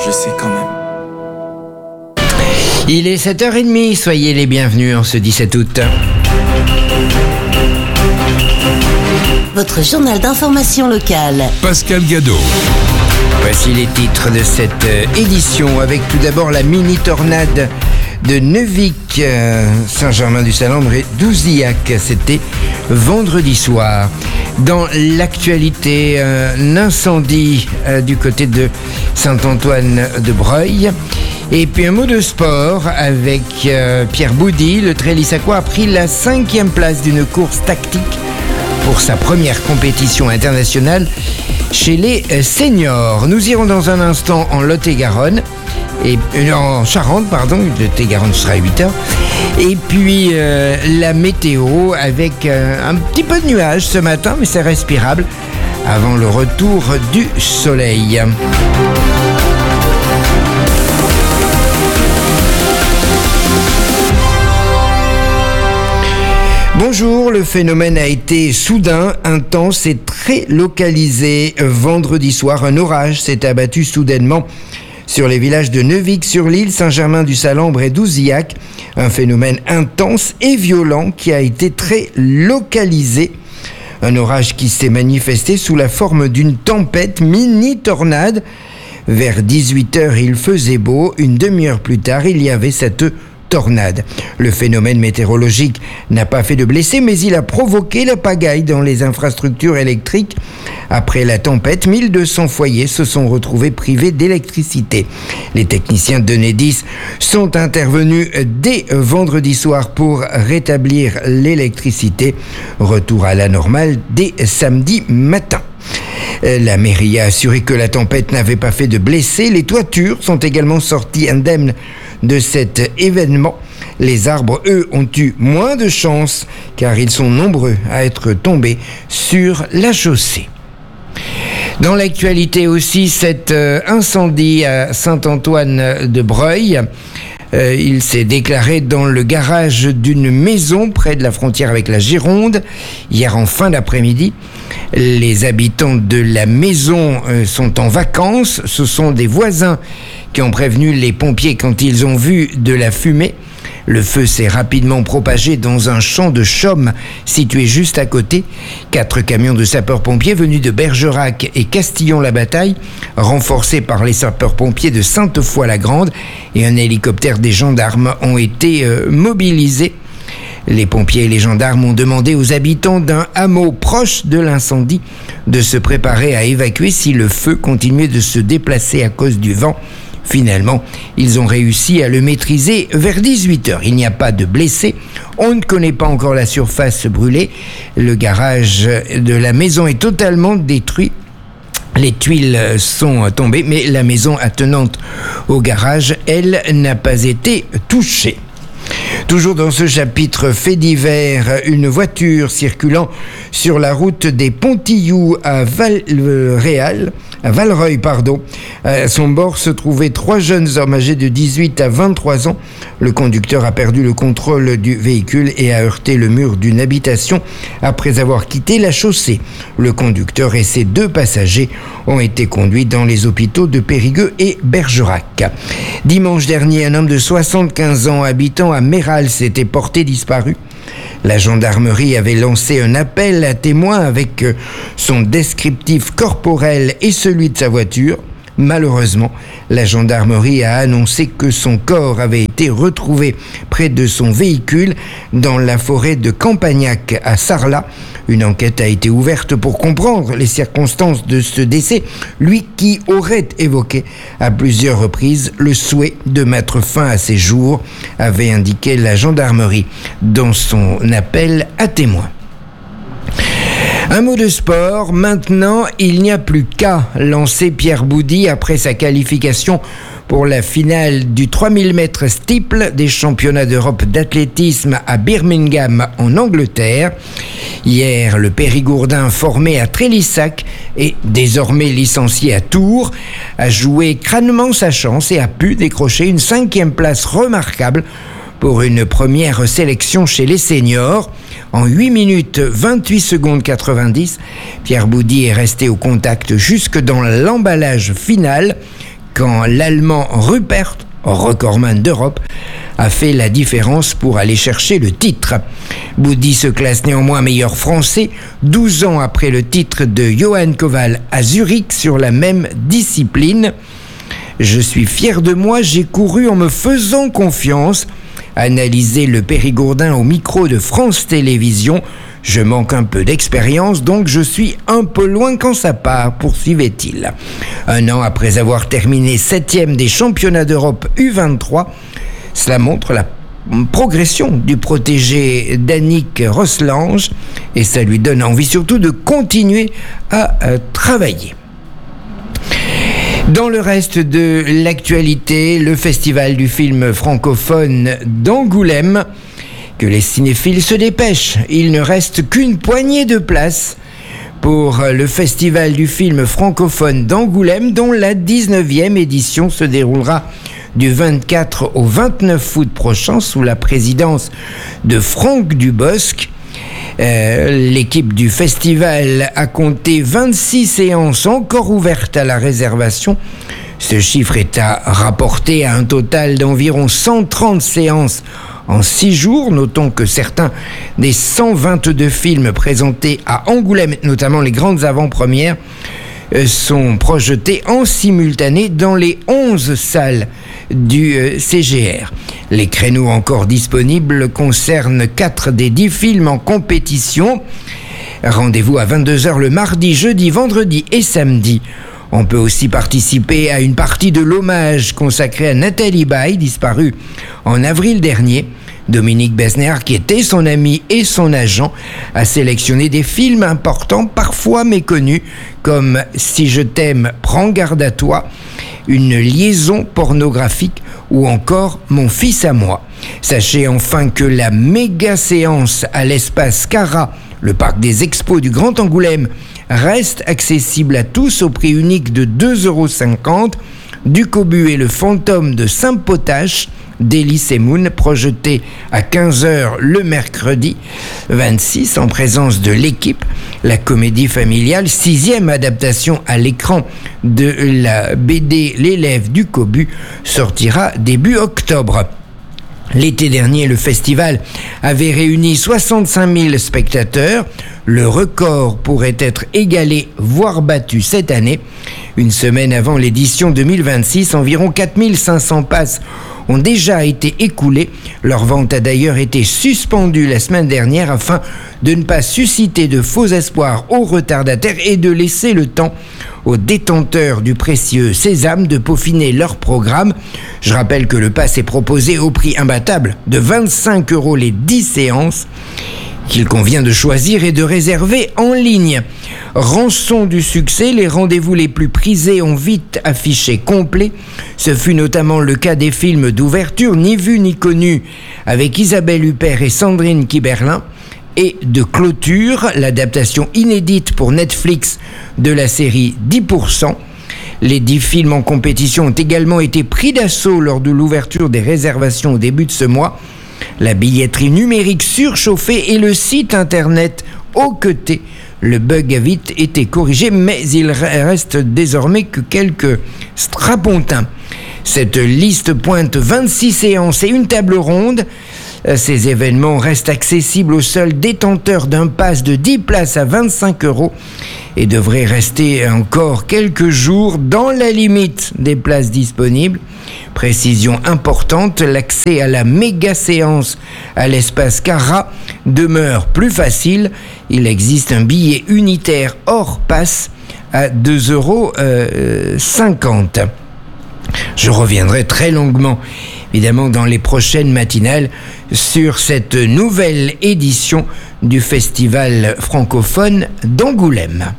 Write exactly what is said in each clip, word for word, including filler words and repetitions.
je sais quand même. Il est sept heures trente, soyez les bienvenus en ce dix-sept août. Votre journal d'information locale. Pascal Gadot. Voici les titres de cette édition, avec tout d'abord la mini-tornade de Neuvic, euh, Saint-Germain-du-Salambre et Douziac. C'était vendredi soir. Dans l'actualité, euh, un incendie euh, du côté de Saint-Antoine-de-Breuil. Et puis un mot de sport avec euh, Pierre Boudy. Le Trélissacois a pris la cinquième place d'une course tactique pour sa première compétition internationale chez les seniors. Nous irons dans un instant en Lot-et-Garonne, et, euh, en Charente, pardon, Lot-et-Garonne sera à huit heures. Et puis euh, la météo avec euh, un petit peu de nuages ce matin, mais c'est respirable avant le retour du soleil. Bonjour, le phénomène a été soudain, intense et très localisé. Vendredi soir, un orage s'est abattu soudainement sur les villages de Neuvic-sur-l'Île, Saint-Germain-du-Salambre et Douziac. Un phénomène intense et violent qui a été très localisé. Un orage qui s'est manifesté sous la forme d'une tempête mini-tornade. Vers dix-huit heures, il faisait beau. Une demi-heure plus tard, il y avait cette tornade. Le phénomène météorologique n'a pas fait de blessés, mais il a provoqué la pagaille dans les infrastructures électriques. Après la tempête, mille deux cents foyers se sont retrouvés privés d'électricité. Les techniciens d'Enedis sont intervenus dès vendredi soir pour rétablir l'électricité. Retour à la normale dès samedi matin. La mairie a assuré que la tempête n'avait pas fait de blessés. Les toitures sont également sorties indemnes de cet événement. Les arbres, eux, ont eu moins de chance car ils sont nombreux à être tombés sur la chaussée. Dans l'actualité aussi, cet euh, incendie à Saint-Antoine-de-Breuil. Euh, il s'est déclaré dans le garage d'une maison près de la frontière avec la Gironde hier en fin d'après-midi. Les habitants de la maison euh, sont en vacances. Ce sont des voisins qui ont prévenu les pompiers quand ils ont vu de la fumée. Le feu s'est rapidement propagé dans un champ de chaume situé juste à côté. Quatre camions de sapeurs-pompiers venus de Bergerac et Castillon-la-Bataille, renforcés par les sapeurs-pompiers de Sainte-Foy-la-Grande, et un hélicoptère des gendarmes ont été euh, mobilisés. Les pompiers et les gendarmes ont demandé aux habitants d'un hameau proche de l'incendie de se préparer à évacuer si le feu continuait de se déplacer à cause du vent. Finalement, ils ont réussi à le maîtriser vers dix-huit heures. Il n'y a pas de blessés. On ne connaît pas encore la surface brûlée. Le garage de la maison est totalement détruit. Les tuiles sont tombées, mais la maison attenante au garage, elle, n'a pas été touchée. Toujours dans ce chapitre fait divers, une voiture circulant sur la route des Pontillous à Val-Réal, à Valreuil, pardon. À son bord se trouvaient trois jeunes hommes âgés de dix-huit à vingt-trois ans. Le conducteur a perdu le contrôle du véhicule et a heurté le mur d'une habitation après avoir quitté la chaussée. Le conducteur et ses deux passagers ont été conduits dans les hôpitaux de Périgueux et Bergerac. Dimanche dernier, un homme de soixante-quinze ans habitant à Méral s'était porté disparu. La gendarmerie avait lancé un appel à témoins avec son descriptif corporel et celui de sa voiture. Malheureusement, la gendarmerie a annoncé que son corps avait été retrouvé près de son véhicule dans la forêt de Campagnac à Sarlat. Une enquête a été ouverte pour comprendre les circonstances de ce décès, lui qui aurait évoqué à plusieurs reprises le souhait de mettre fin à ses jours, avait indiqué la gendarmerie dans son appel à témoins. Un mot de sport, maintenant, il n'y a plus qu'à lancer Pierre Boudy après sa qualification pour la finale du trois mille mètres steeple des championnats d'Europe d'athlétisme à Birmingham en Angleterre. Hier, le Périgourdin formé à Trélissac et désormais licencié à Tours a joué crânement sa chance et a pu décrocher une cinquième place remarquable pour une première sélection chez les seniors. En huit minutes vingt-huit secondes quatre-vingt-dix, Pierre Boudy est resté au contact jusque dans l'emballage final. quand l'Allemand Rupert, recordman d'Europe, a fait la différence pour aller chercher le titre. Boudy se classe néanmoins meilleur français, douze ans après le titre de Johan Koval à Zurich sur la même discipline. Je suis fier de moi, j'ai couru en me faisant confiance. Analyser le Périgourdin au micro de France Télévisions. Je manque un peu d'expérience, donc je suis un peu loin quand ça part, poursuivait-il. Un an après avoir terminé septième des championnats d'Europe U vingt-trois, cela montre la progression du protégé d'Annick Roslange et ça lui donne envie surtout de continuer à euh, travailler. Dans le reste de l'actualité, le festival du film francophone d'Angoulême, que les cinéphiles se dépêchent. Il ne reste qu'une poignée de places pour le festival du film francophone d'Angoulême, dont la dix-neuvième édition se déroulera du vingt-quatre au vingt-neuf août prochain sous la présidence de Franck Dubosc. Euh, l'équipe du festival a compté vingt-six séances encore ouvertes à la réservation. Ce chiffre est à rapporter à un total d'environ cent trente séances en six jours. Notons que certains des cent vingt-deux films présentés à Angoulême, notamment les grandes avant-premières, euh, sont projetés en simultané dans les onze salles du euh, C G R. Les créneaux encore disponibles concernent quatre des dix films en compétition. Rendez-vous à vingt-deux heures le mardi, jeudi, vendredi et samedi. On peut aussi participer à une partie de l'hommage consacré à Nathalie Baye, disparue en avril dernier. Dominique Besnéard, qui était son ami et son agent, a sélectionné des films importants, parfois méconnus, comme « Si je t'aime, prends garde à toi », une liaison pornographique ou encore « Mon fils à moi ». Sachez enfin que la méga séance à l'espace Cara, le parc des expos du Grand Angoulême, reste accessible à tous au prix unique de deux euros cinquante. Du Cobu et le fantôme de Saint-Potache d'Elie Semoun, projeté à quinze heures le mercredi vingt-six en présence de l'équipe. La comédie familiale, sixième adaptation à l'écran de la B D L'élève du Cobu, sortira début octobre. L'été dernier, le festival avait réuni soixante-cinq mille spectateurs. Le record pourrait être égalé, voire battu cette année. Une semaine avant l'édition deux mille vingt-six, environ quatre mille cinq cents passes ont déjà été écoulées. Leur vente a d'ailleurs été suspendue la semaine dernière afin de ne pas susciter de faux espoirs aux retardataires et de laisser le temps aux détenteurs du précieux sésame de peaufiner leur programme. Je rappelle que le pass est proposé au prix imbattable de vingt-cinq euros les dix séances, qu'il convient de choisir et de réserver en ligne. Rançon du succès, les rendez-vous les plus prisés ont vite affiché complet. Ce fut notamment le cas des films d'ouverture Ni vu ni connu avec Isabelle Huppert et Sandrine Kiberlin, et de clôture, l'adaptation inédite pour Netflix de la série dix pour cent. Les dix films en compétition ont également été pris d'assaut lors de l'ouverture des réservations au début de ce mois. La billetterie numérique surchauffée et le site internet hoqueté. Le bug a vite été corrigé, mais il reste désormais que quelques strapontins. Cette liste pointe vingt-six séances et une table ronde. Ces événements restent accessibles aux seuls détenteurs d'un pass de dix places à vingt-cinq euros et devraient rester encore quelques jours dans la limite des places disponibles. Précision importante, l'accès à la méga séance à l'espace Cara demeure plus facile. Il existe un billet unitaire hors pass à deux euros cinquante. Je reviendrai très longuement, évidemment, dans les prochaines matinales sur cette nouvelle édition du Festival francophone d'Angoulême.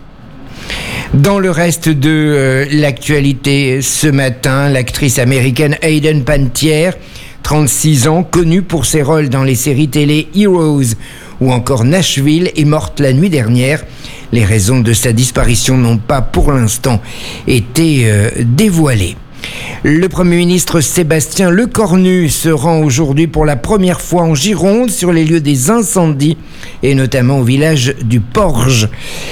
Dans le reste de euh, l'actualité ce matin, l'actrice américaine Hayden Panettiere, trente-six ans, connue pour ses rôles dans les séries télé Heroes ou encore Nashville, est morte la nuit dernière. Les raisons de sa disparition n'ont pas pour l'instant été euh, dévoilées. Le Premier ministre Sébastien Lecornu se rend aujourd'hui pour la première fois en Gironde sur les lieux des incendies et notamment au village du Porge.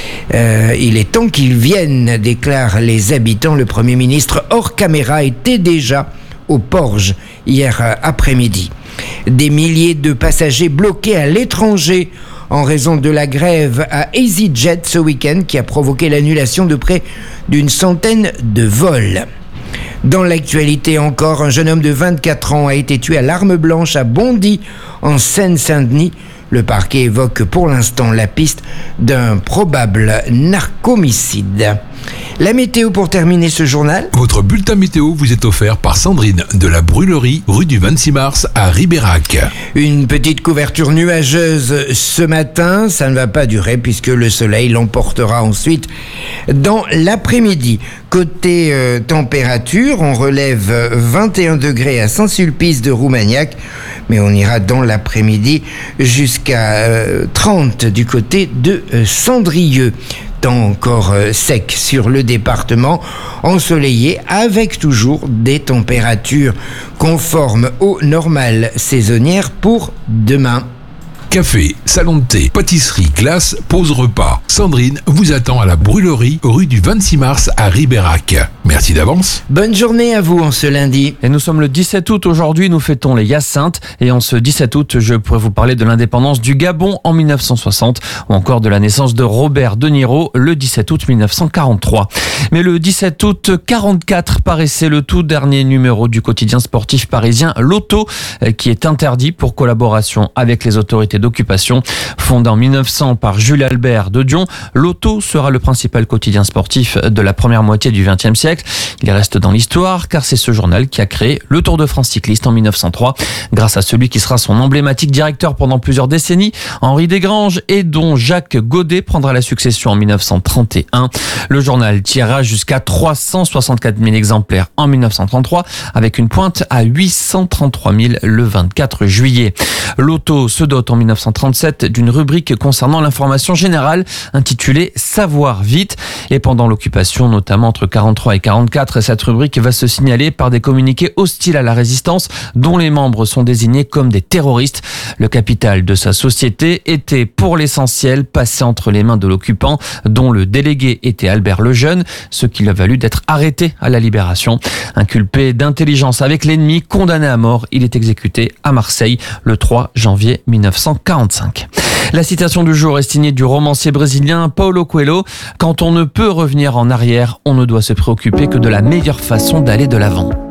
Euh, il est temps qu'il vienne, déclarent les habitants. Le Premier ministre hors caméra était déjà au Porge hier après-midi. Des milliers de passagers bloqués à l'étranger en raison de la grève à EasyJet ce week-end qui a provoqué l'annulation de près d'une centaine de vols. Dans l'actualité encore, un jeune homme de vingt-quatre ans a été tué à l'arme blanche à Bondy, en Seine-Saint-Denis. Le parquet évoque pour l'instant la piste d'un probable narcomicide. La météo pour terminer ce journal. Votre bulletin météo vous est offert par Sandrine de la Brûlerie, rue du vingt-six mars à Ribérac. Une petite couverture nuageuse ce matin, ça ne va pas durer puisque le soleil l'emportera ensuite dans l'après-midi. Côté euh, température, on relève vingt et un degrés à Saint-Sulpice de Roumagnac, mais on ira dans l'après-midi jusqu'à euh, trente du côté de euh, Cendrieux. Temps encore euh, sec sur le département, ensoleillé avec toujours des températures conformes aux normales saisonnières pour demain. Café, salon de thé, pâtisserie, glace, pause repas. Sandrine vous attend à la Brûlerie, rue du vingt-six mars à Ribérac. Merci d'avance. Bonne journée à vous en ce lundi. Et nous sommes le dix-sept août aujourd'hui, nous fêtons les Hyacinthes. Et en ce dix-sept août, je pourrais vous parler de l'indépendance du Gabon en mille neuf cent soixante ou encore de la naissance de Robert De Niro le dix-sept août mille neuf cent quarante-trois. Mais le dix-sept août quarante-quatre paraissait le tout dernier numéro du quotidien sportif parisien L'Auto, qui est interdit pour collaboration avec les autorités d'occupation. Fondé en mille neuf cents par Jules Albert de Dion, L'Auto sera le principal quotidien sportif de la première moitié du vingtième siècle. Il reste dans l'histoire car c'est ce journal qui a créé le Tour de France cycliste en mille neuf cent trois, grâce à celui qui sera son emblématique directeur pendant plusieurs décennies, Henri Desgranges, et dont Jacques Godet prendra la succession en mille neuf cent trente et un. Le journal tirera jusqu'à trois cent soixante-quatre mille exemplaires en mille neuf cent trente-trois, avec une pointe à huit cent trente-trois mille le vingt-quatre juillet. L'Auto se dote en mille neuf cent trente-sept d'une rubrique concernant l'information générale intitulée Savoir vite, et pendant l'occupation, notamment entre quarante-trois et quarante-quatre, cette rubrique va se signaler par des communiqués hostiles à la résistance dont les membres sont désignés comme des terroristes. Le capital de sa société était pour l'essentiel passé entre les mains de l'occupant, dont le délégué était Albert Lejeune, ce qui lui a valu d'être arrêté à la Libération. Inculpé d'intelligence avec l'ennemi, condamné à mort, il est exécuté à Marseille le trois janvier mille neuf cent quarante-cinq. La citation du jour est signée du romancier brésilien Paulo Coelho. Quand on ne peut revenir en arrière, on ne doit se préoccuper que de la meilleure façon d'aller de l'avant.